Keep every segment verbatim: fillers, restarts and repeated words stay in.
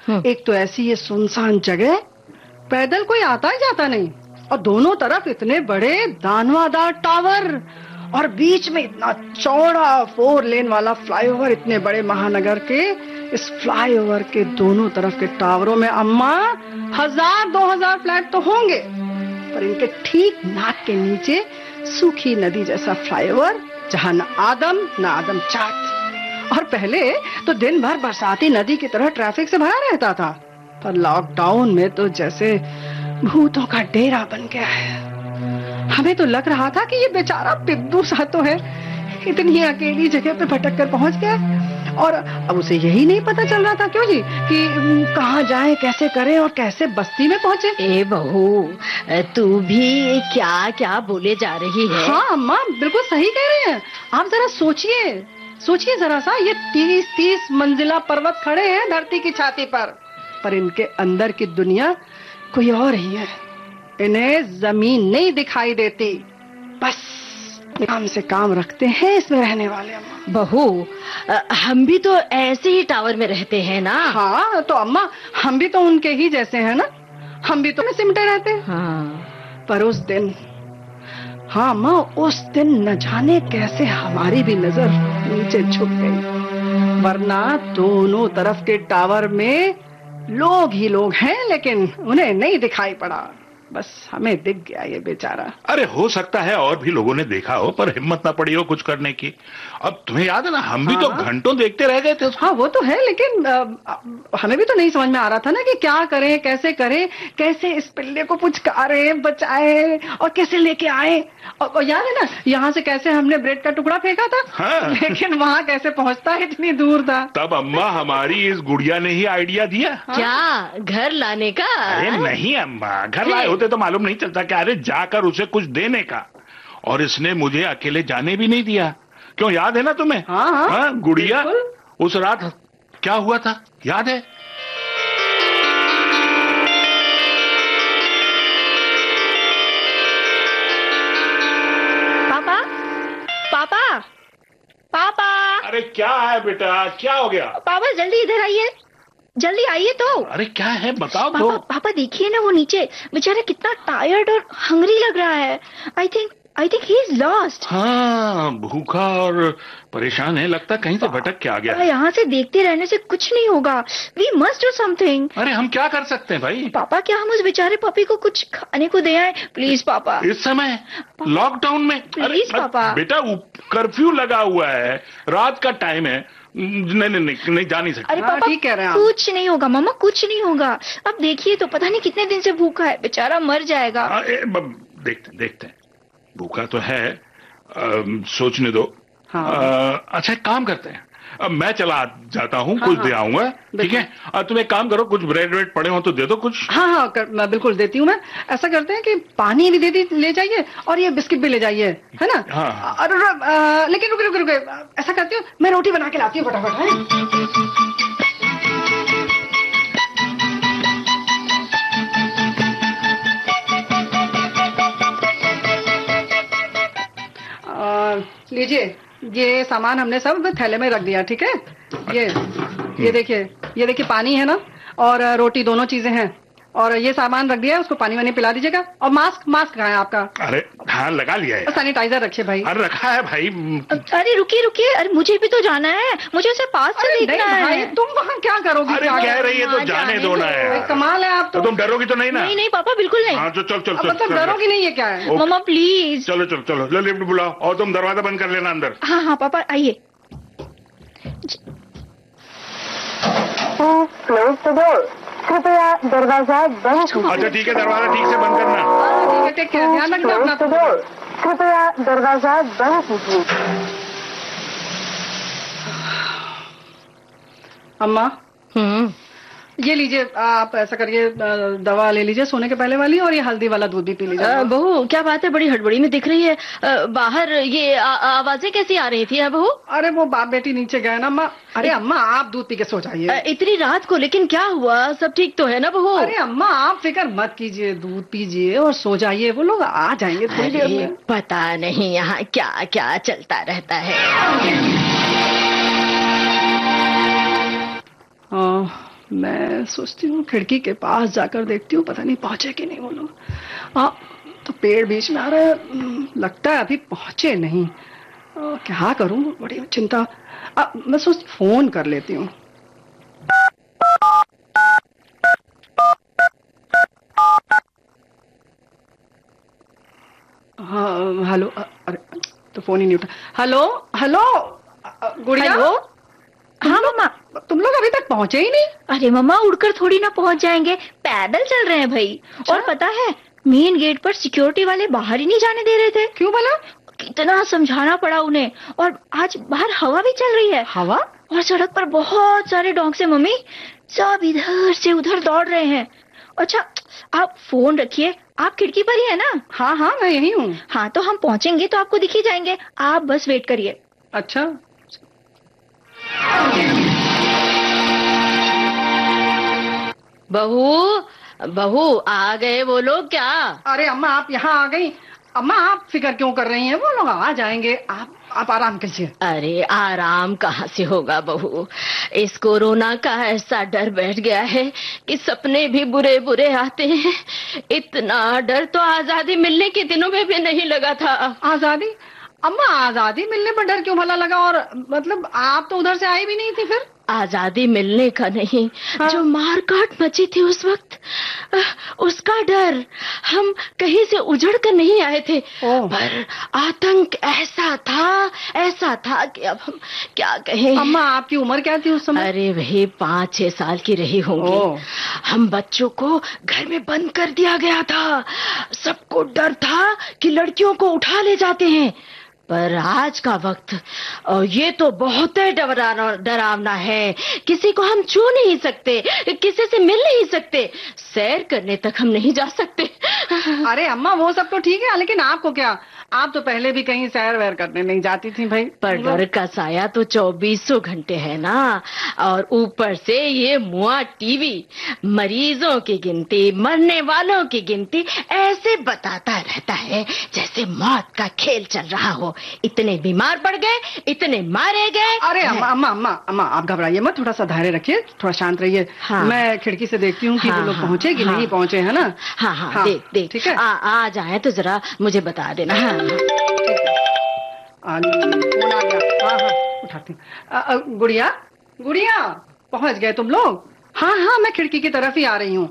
एक तो ऐसी ये सुनसान जगह, पैदल कोई आता ही जाता नहीं, और दोनों तरफ इतने बड़े दानवादार टावर, और बीच में इतना चौड़ा फोर लेन वाला फ्लाईओवर। इतने बड़े महानगर के इस फ्लाईओवर के दोनों तरफ के टावरों में अम्मा हजार दो हजार फ्लैट तो होंगे, पर इनके ठीक नाक के नीचे सूखी नदी जैसा फ्लाईओवर, जहां न आदम न आदम चाट। और पहले तो दिन भर बरसाती नदी की तरह ट्रैफिक से भरा रहता था, पर लॉकडाउन में तो जैसे भूतों का डेरा बन गया है। हमें तो लग रहा था कि ये बेचारा पिद्दू सा तो है, इतनी अकेली जगह पे भटक कर पहुंच गया, और अब उसे यही नहीं पता चल रहा था क्यों जी कि कहाँ जाए, कैसे करे और कैसे बस्ती में पहुंचे। ए बहू, तू भी क्या क्या बोले जा रही है। हाँ अम्मा, बिल्कुल सही कह रहे हैं आप। जरा सोचिए सोचिए जरा सा, ये तीस तीस मंजिला पर्वत खड़े हैं धरती की छाती पर, पर इनके अंदर की दुनिया कोई और ही है। इन्हें जमीन नहीं दिखाई देती, बस काम से काम रखते हैं इसमें रहने वाले। अम्मा बहू, हम भी तो ऐसे ही टावर में रहते हैं ना। हाँ तो अम्मा, हम भी तो उनके ही जैसे हैं ना, हम भी तो सिमटे रहते हैं। हाँ। पर उस दिन, हाँ अम्मा, उस दिन न जाने कैसे हमारी भी नजर नीचे झुक गई, वरना दोनों तरफ के टावर में लोग ही लोग हैं, लेकिन उन्हें नहीं दिखाई पड़ा, बस हमें दिख गया ये बेचारा। अरे हो सकता है और भी लोगों ने देखा हो, पर हिम्मत ना पड़ी हो कुछ करने की। अब तुम्हें याद है ना, हम भी हाँ? तो घंटों देखते रह गए थे उसको। हाँ वो तो है, लेकिन आ, हमें भी तो नहीं समझ में आ रहा था ना कि क्या करें, कैसे करें, कैसे इस पिल्ले को पुचकारे, बचाए और कैसे लेके आए। और याद है ना, यहाँ से कैसे हमने ब्रेड का टुकड़ा फेंका था। हाँ। लेकिन वहाँ कैसे पहुँचता है, इतनी दूर था। तब अम्मा हमारी इस गुड़िया ने ही आइडिया दिया। हाँ? क्या घर लाने का? अरे नहीं अम्मा, घर लाए होते तो मालूम नहीं चलता क्या, अरे जाकर उसे कुछ देने का। और इसने मुझे अकेले जाने भी नहीं दिया। क्यों, याद है ना तुम्हें? हाँ, हाँ, हाँ, गुड़िया, उस रात क्या हुआ था याद है? पापा, पापा, पापा। अरे क्या है बेटा, क्या हो गया? पापा जल्दी इधर आइए, जल्दी आइए तो। अरे क्या है बताओ पापा, तो। पापा देखिए ना, वो नीचे बेचारा कितना टायर्ड और हंग्री लग रहा है। I think I think he is lost. हाँ, भूखा और परेशान है, लगता कहीं से भटक के आ गया। यहाँ से देखते रहने से कुछ नहीं होगा, वी मस्ट डू समथिंग। अरे हम क्या कर सकते हैं भाई? पापा, क्या हम उस बेचारे पपी को कुछ खाने को दे आए? प्लीज पापा। इस समय लॉकडाउन में? प्लीज पापा। बेटा कर्फ्यू लगा हुआ है, रात का टाइम है, नहीं नहीं नहीं, नहीं जा नहीं सकते। अरे पापा ठीक कह रहे हैं, कुछ नहीं होगा मामा, कुछ नहीं होगा। अब देखिए तो, पता नहीं कितने दिन से भूखा है, बेचारा मर जाएगा। आ, ए, देखते देखते, भूखा तो है, आ, सोचने दो। हाँ। आ, अच्छा एक काम करते हैं, अब मैं चला जाता हूँ, हाँ, कुछ हाँ, दे आऊंगा, ठीक है? और तुम एक काम करो, कुछ ब्रेड वेड पड़े हो तो दे दो कुछ। हाँ हाँ कर, मैं बिल्कुल देती हूँ। मैं ऐसा करते हैं कि पानी भी दे दी ले जाइए, और ये बिस्किट भी ले जाइए, है ना? हाँ। और आ, लेकिन रुके रुके रुके, ऐसा करती हूँ, मैं रोटी बना के लाती हूँ फटाफट, है? लीजिए, ये सामान हमने सब थैले में रख दिया, ठीक है? ये ये देखिए, ये देखिए पानी है ना, और रोटी, दोनों चीजें हैं, और ये सामान रख दिया है, उसको पानी वानी पिला दीजिएगा। और मास्क मास्क कहाँ है आपका? अरे हाँ लगा लिया है। सैनिटाइजर रखिए भाई। अरे रखा है भाई। अरे रुकिए रुकिए, अरे मुझे भी तो जाना है, मुझे उसे पास से देखना है। भाई तुम वहाँ क्या करोगी? अरे कह रही है तो जाने दो ना यार, कमाल है आप तो। तुम डरोगी तो नहीं ना? नहीं नहीं पापा, बिल्कुल नहीं। हाँ तो चल चल चल। मतलब डरोगी नहीं है क्या है? मामा प्लीज। चलो चलो चलो, लो लिफ्ट बुलाओ, और तुम दरवाजा बंद कर लेना अंदर। हाँ हाँ पापा आइए। कृपया दरवाजा बंद कीजिए। अच्छा ठीक है, दरवाजा ठीक से बंद करना। ठीक है, ध्यान रखना अपना। कृपया दरवाजा बंद कीजिए। अम्मा, हम्म ये लीजिए, आप ऐसा करिए, दवा ले लीजिए सोने के पहले वाली, और ये हल्दी वाला दूध भी पी लीजिए। बहू क्या बात है, बड़ी हड़बड़ी में दिख रही है। आ, बाहर ये आ, आवाजें कैसी आ रही थी बहू? अरे वो बाप बेटी नीचे गए ना अम्मा। अरे अम्मा आप दूध पी के सो जाइए। इतनी रात को, लेकिन क्या हुआ, सब ठीक तो है ना बहू? अरे अम्मा आप फिक्र मत कीजिए, दूध पीजिए और सो जाइए, वो लोग आ जाएंगे थोड़ी देर में। पता नहीं यहाँ क्या क्या चलता रहता है। आ, मैं सोचती हूँ खिड़की के पास जाकर देखती हूँ, पता नहीं पहुंचे कि नहीं वो लोग। हाँ, तो पेड़ बीच में आ रहा है, लगता है अभी पहुंचे नहीं। आ, क्या करूँ, बड़ी चिंता। आ, मैं सोचती फोन कर लेती हूँ। हाँ, हेलो। अरे तो फोन ही नहीं उठा। हेलो हेलो गुड़िया। हेलो। हाँ मम्मा, तुम लोग अभी तक पहुंचे ही नहीं? अरे मम्मा, उड़कर थोड़ी ना पहुंच जाएंगे, पैदल चल रहे हैं भाई। और पता है, मेन गेट पर सिक्योरिटी वाले बाहर ही नहीं जाने दे रहे थे। क्यों भला? कितना समझाना पड़ा उन्हें। और आज बाहर हवा भी चल रही है। हवा? और सड़क पर बहुत सारे डॉग्स हैं मम्मी, सब इधर से उधर दौड़ रहे हैं। अच्छा, आप फोन रखिए, आप खिड़की पर ही है ना? हाँ हाँ, मैं यही हूँ। हाँ, तो हम पहुँचेंगे तो आपको दिख ही जाएंगे, आप बस वेट करिए। अच्छा। बहू, बहू आ गए वो लोग क्या? अरे अम्मा, आप यहाँ आ गई। अम्मा, आप फिक्र क्यों कर रही हैं? वो लोग आ जाएंगे, आप आप आराम कीजिए। अरे आराम कहाँ से होगा बहू, इस कोरोना का ऐसा डर बैठ गया है कि सपने भी बुरे बुरे आते हैं। इतना डर तो आजादी मिलने के दिनों में भी नहीं लगा था। आजादी? अम्मा, आजादी मिलने पर डर क्यों भला लगा? और मतलब आप तो उधर से आई भी नहीं थी फिर। आजादी मिलने का नहीं, हाँ? जो मारकाट मची थी उस वक्त, उसका डर। हम कहीं से उजड़ कर नहीं आए थे, पर आतंक ऐसा था, ऐसा था कि अब हम क्या कहें। अम्मा, आपकी उम्र क्या थी उस समय? अरे वही पाँच छह साल की रही होंगी। हम बच्चों को घर में बंद कर दिया गया था। सबको डर था कि लड़कियों को उठा ले जाते हैं। पर आज का वक्त ये तो बहुत डरावना डरावना है। किसी को हम छू नहीं सकते, किसी से मिल नहीं सकते, सैर करने तक हम नहीं जा सकते। अरे अम्मा, वो सब तो ठीक है, लेकिन आपको क्या? आप तो पहले भी कहीं सैर वैर करने नहीं जाती थी भाई। पर डर का साया तो चौबीसों घंटे है ना। और ऊपर से ये मुआ टीवी मरीजों की गिनती, मरने वालों की गिनती ऐसे बताता रहता है जैसे मौत का खेल चल रहा हो। इतने बीमार पड़ गए, इतने मारे गए। अरे अम्मा अम्मा अम्मा अम्मा आप घबराइए मत, थोड़ा सा धैर्य रखिए, थोड़ा शांत रहिए। हाँ। मैं खिड़की से देखती हूँ कि हाँ, वो लोग पहुँचे कि हाँ, नहीं पहुँचे, है ना? हाँ हाँ, हाँ देख देख ठीक है। आ, आ जाए तो जरा मुझे बता देना। हाँ फोन आ गया। हाँ हाँ, उठाती हूँ। गुड़िया गुड़िया, पहुँच गए तुम लोग? हाँ हाँ, मैं खिड़की की तरफ ही आ रही हूँ।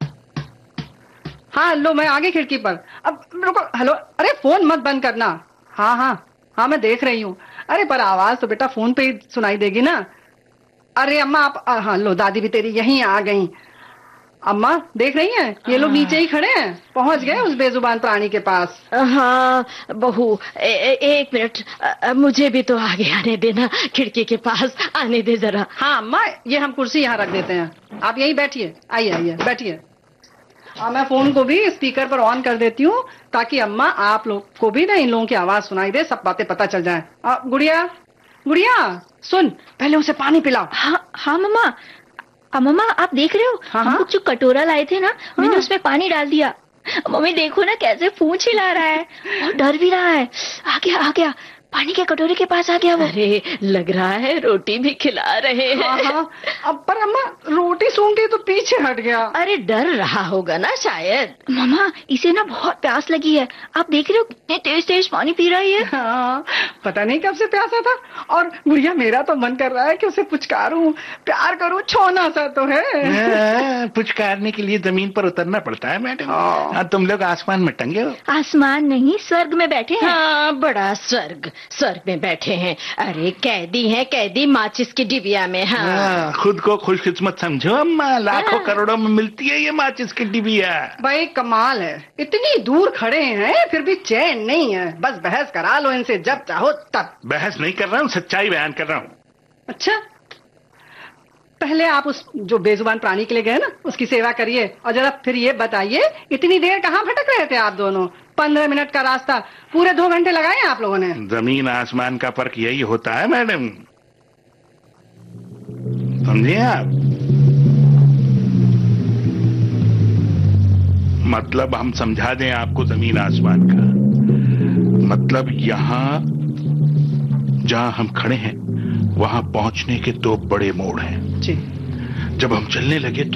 हाँ लो, मैं आ गई खिड़की पर। अब रुको। हेलो। अरे फोन मत बंद करना। हाँ हाँ हाँ, मैं देख रही हूँ। अरे पर आवाज तो बेटा फोन पे ही सुनाई देगी ना। अरे अम्मा आप, हाँ लो, दादी भी तेरी यहीं आ गई। अम्मा देख रही हैं, ये लोग नीचे ही खड़े हैं, पहुंच गए उस बेजुबान प्राणी के पास। हाँ बहू, ए, ए, एक मिनट, मुझे भी तो आगे आने देना, खिड़की के पास आने दे जरा। हाँ अम्मा, ये हम कुर्सी यहाँ रख देते हैं, आप यहीं बैठिए। आइए आइए बैठिए। मैं फोन को भी स्पीकर पर ऑन कर देती हूँ ताकि अम्मा आप लोग को भी ना इन लोगों की आवाज सुनाई दे, सब बातें पता चल जाए। गुड़िया गुड़िया सुन, पहले उसे पानी पिलाओ। हाँ हाँ मम्मा। मम्मा आप देख रहे हो, हाँ, हम लोग जो कटोरा लाए थे ना, हाँ, मैंने उसमें पानी डाल दिया। मम्मी देखो ना कैसे पूंछ हिला रहा है और डर भी रहा है। आ गया आ गया, पानी के कटोरे के पास आ गया वो। अरे लग रहा है रोटी भी खिला रहे हैं। हाँ, हाँ। अब पर अम्मा रोटी सूंघ के तो पीछे हट गया। अरे डर रहा होगा ना शायद। मामा इसे ना बहुत प्यास लगी है, आप देख रहे हो कितने तेज तेज पानी पी रही है। हाँ, पता नहीं कब से प्यासा था। और गुड़िया मेरा तो मन कर रहा है कि उसे पुचकारूं, प्यार करूं, छोना सा तो है। पुचकारने के लिए जमीन पर उतरना पड़ता है मैडम। तुम लोग आसमान में टंगे हो। आसमान नहीं, स्वर्ग में बैठे हैं। हाँ, बड़ा स्वर्ग स्वर्ग में बैठे हैं। अरे कैदी हैं, कैदी माचिस की डिबिया में। हाँ, हाँ, खुद को खुशकिस्मत समझो अम्मा, लाखों हाँ। करोड़ों में मिलती है ये माचिस की डिबिया। भाई कमाल है, इतनी दूर खड़े हैं फिर भी चैन नहीं है। बस बहस करा लो इनसे जब चाहो तब। बहस नहीं कर रहा हूँ, सच्चाई बयान कर रहा हूँ। अच्छा, पहले आप उस जो बेजुबान प्राणी के लिए गए ना, उसकी सेवा करिए और जरा फिर ये बताइए इतनी देर कहाँ भटक रहे थे आप दोनों? पंद्रह मिनट का रास्ता पूरे दो घंटे लगाए आप लोगों ने। जमीन आसमान का फर्क यही होता है मैडम, समझिए आप। मतलब हम समझा दें आपको जमीन आसमान का मतलब, यहाँ जहाँ हम खड़े हैं वहाँ पहुँचने के दो बड़े मोड़ हैं। जी। जब हम चलने लगे